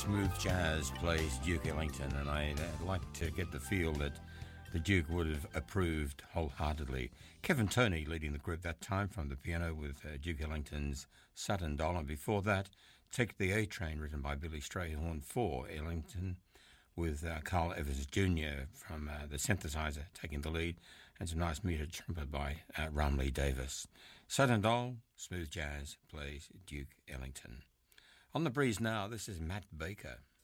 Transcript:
smooth jazz plays Duke Ellington, and I'd like to get the feel that the Duke would have approved wholeheartedly. Kevin Toney leading the group that time from the piano with Duke Ellington's Saturn Doll, and before that, Take the A Train, written by Billy Strayhorn for Ellington, with Carl Evans Jr. from the synthesizer taking the lead, and some nice muted trumpet by Ramlee Davis. Saturn Doll, smooth jazz plays Duke Ellington. On the breeze now, this is Matt Baker.